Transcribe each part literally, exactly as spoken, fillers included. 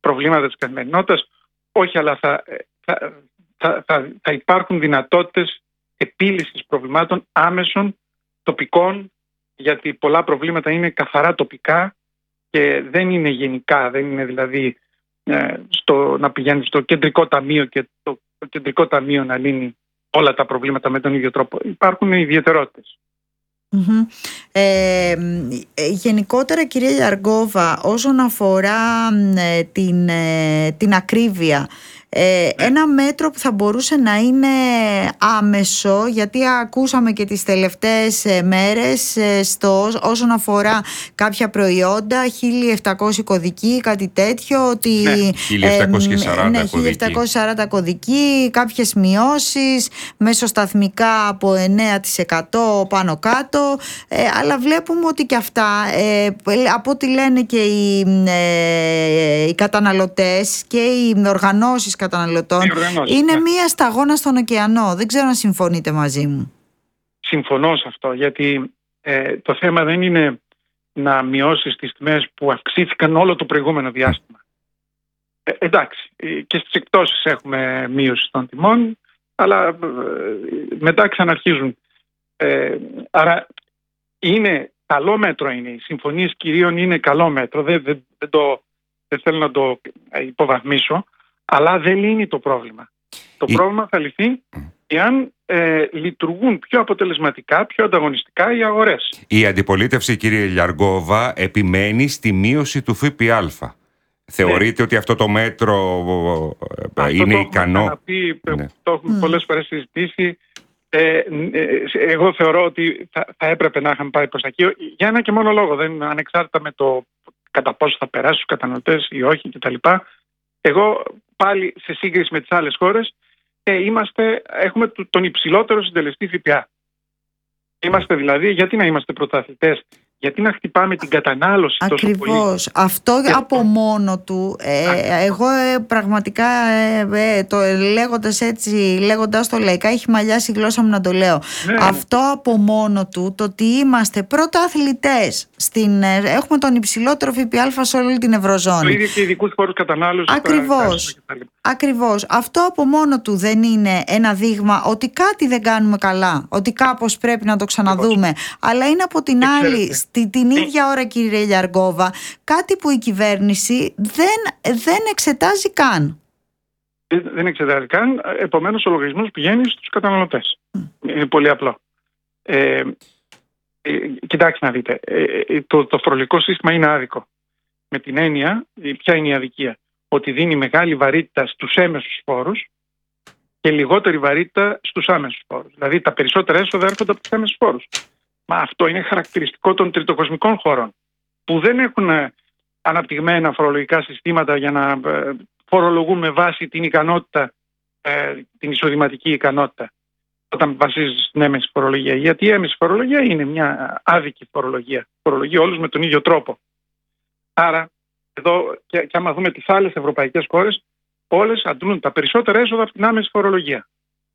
προβλήματα της καθημερινότητας. Όχι, αλλά θα, θα, θα, θα, θα υπάρχουν δυνατότητες επίλυσης προβλημάτων άμεσων, τοπικών, γιατί πολλά προβλήματα είναι καθαρά τοπικά και δεν είναι γενικά, δεν είναι δηλαδή ε, στο, να πηγαίνει στο κεντρικό ταμείο και το, το κεντρικό ταμείο να λύνει όλα τα προβλήματα με τον ίδιο τρόπο. Υπάρχουν ιδιαιτερότητες. Mm-hmm. Ε, γενικότερα, κυρία Λιαργόβα, όσον αφορά ε, την, ε, την ακρίβεια, Ε, ένα μέτρο που θα μπορούσε να είναι άμεσο, γιατί ακούσαμε και τις τελευταίες μέρες στο, όσον αφορά κάποια προϊόντα, χίλια επτακόσια κωδικοί, κάτι τέτοιο, ότι ναι, χίλια επτακόσια σαράντα, ναι, χίλια επτακόσια σαράντα κωδικοί, κάποιες μειώσεις μεσοσταθμικά από εννέα τοις εκατό πάνω κάτω, ε, αλλά βλέπουμε ότι και αυτά, ε, από ό,τι λένε και οι, ε, οι καταναλωτές και οι οργανώσεις καταναλωτών, είναι ναι. μία σταγόνα στον ωκεανό. Δεν ξέρω αν συμφωνείτε μαζί μου. Συμφωνώ σε αυτό, γιατί ε, το θέμα δεν είναι να μειώσεις τις τιμές που αυξήθηκαν όλο το προηγούμενο διάστημα. Ε, εντάξει, και στις εκπτώσεις έχουμε μείωση των τιμών, αλλά ε, μετά ξαναρχίζουν. Ε, άρα είναι καλό μέτρο, είναι. Οι συμφωνίες κυρίων είναι καλό μέτρο. Δεν, δεν, δεν, το, δεν θέλω να το υποβαθμίσω. Αλλά δεν λύνει το πρόβλημα. Το Η... πρόβλημα θα λυθεί εάν ε, λειτουργούν πιο αποτελεσματικά, πιο ανταγωνιστικά οι αγορές. Η αντιπολίτευση, κύριε Λιαργόβα, επιμένει στη μείωση του ΦΠΑ. Θεωρείτε ναι. ότι αυτό το μέτρο αυτό είναι το ικανό? Έχουμε πει, ναι. Το έχουμε mm. πολλές φορές συζητήσει. Ε, ε, εγώ θεωρώ ότι θα, θα έπρεπε να είχαμε πάει προς τα εκεί. Για ένα και μόνο λόγο. Δεν, ανεξάρτητα με το κατά πόσο θα περάσει στους καταναλωτές ή όχι κτλ. Εγώ πάλι σε σύγκριση με τις άλλες χώρες ε, είμαστε, έχουμε τον υψηλότερο συντελεστή ΦΠΑ. Είμαστε δηλαδή, γιατί να είμαστε πρωταθλητές, γιατί να χτυπάμε την κατανάλωση τόσο πολύ. Ακριβώς. Αυτό και από αυτό. μόνο του, ε, εγώ ε, πραγματικά ε, ε, το, λέγοντας έτσι, λέγοντας το λαϊκά, έχει μαλλιάσει η γλώσσα μου να το λέω. Ναι. Αυτό από μόνο του, το ότι είμαστε πρωταθλητές, στην, ε, έχουμε τον υψηλότερο ΦΠΑ σε όλη την Ευρωζώνη. Το ίδιο και ειδικούς φόρους κατανάλωσης. Ακριβώς. Ακριβώς. Αυτό από μόνο του δεν είναι ένα δείγμα ότι κάτι δεν κάνουμε καλά, ότι κάπως πρέπει να το ξαναδούμε. Ακριβώς. Αλλά είναι από την Εξαιρετικά. άλλη, στη, την ίδια ώρα, κύριε Λιαργόβα, κάτι που η κυβέρνηση δεν, δεν εξετάζει καν. Δεν εξετάζει καν, επομένως ο λογαριασμός πηγαίνει στους καταναλωτές. Mm. Είναι πολύ απλό. Ε, ε, κοιτάξτε να δείτε, ε, το, το φορολογικό σύστημα είναι άδικο. Με την έννοια, ποια είναι η αδικία? Ότι δίνει μεγάλη βαρύτητα στους έμεσους φόρους και λιγότερη βαρύτητα στους άμεσους φόρους. Δηλαδή τα περισσότερα έσοδα έρχονται από τους άμεσους φόρους. Μα αυτό είναι χαρακτηριστικό των τριτοκοσμικών χωρών, που δεν έχουν αναπτυγμένα φορολογικά συστήματα για να φορολογούν με βάση την ικανότητα, την εισοδηματική ικανότητα, όταν βασίζεται στην έμεση φορολογία. Γιατί η έμεση φορολογία είναι μια άδικη φορολογία. Φορολογεί όλους με τον ίδιο τρόπο. Άρα, εδώ, και, και άμα δούμε τις άλλες ευρωπαϊκές χώρες, όλες αντλούν τα περισσότερα έσοδα από την άμεση φορολογία.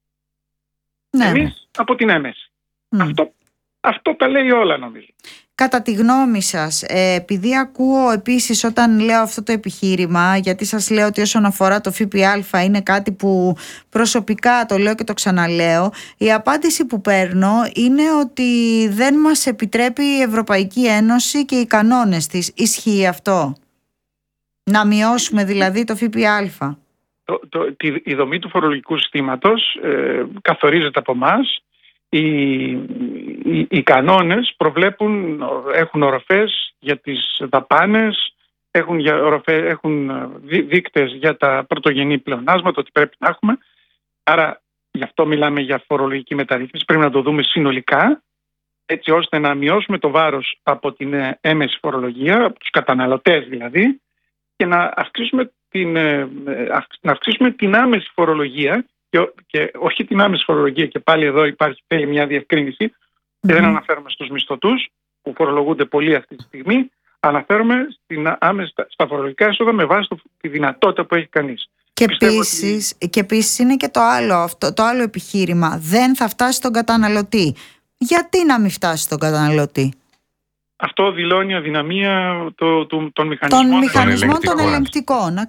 Ναι. Εμείς από την έμεση. Mm. Αυτό, αυτό τα λέει όλα, νομίζω. Κατά τη γνώμη σας, ε, επειδή ακούω επίσης όταν λέω αυτό το επιχείρημα, γιατί σας λέω ότι όσον αφορά το ΦΠΑ είναι κάτι που προσωπικά το λέω και το ξαναλέω, η απάντηση που παίρνω είναι ότι δεν μας επιτρέπει η Ευρωπαϊκή Ένωση και οι κανόνες της. Ισχύει αυτό? Να μειώσουμε δηλαδή το ΦΠΑ? Το, το, τη, η δομή του φορολογικού συστήματος ε, καθορίζεται από εμάς. Οι, οι, οι κανόνες προβλέπουν, έχουν οροφές για τις δαπάνες, έχουν, για οροφές, έχουν δείκτες για τα πρωτογενή πλεονάσματα, ότι πρέπει να έχουμε. Άρα γι' αυτό μιλάμε για φορολογική μεταρρύθμιση. Πρέπει να το δούμε συνολικά, έτσι ώστε να μειώσουμε το βάρος από την έμεση φορολογία, από τους καταναλωτές δηλαδή, και να αυξήσουμε την, να αυξήσουμε την άμεση φορολογία, και, και όχι την άμεση φορολογία, και πάλι εδώ υπάρχει θέλει μια διευκρίνηση, mm-hmm. και δεν αναφέρομαι στους μισθωτούς που φορολογούνται πολύ αυτή τη στιγμή, αναφέρομαι στην άμεση, στα φορολογικά έσοδα με βάση το, τη δυνατότητα που έχει κανείς. Και επίσης, ότι... και επίσης είναι και το άλλο, αυτό, το άλλο επιχείρημα, δεν θα φτάσει στον καταναλωτή. Γιατί να μην φτάσει στον καταναλωτή? Αυτό δηλώνει αδυναμία το, το, των μηχανισμών, των, μηχανισμών των ελεγκτικών.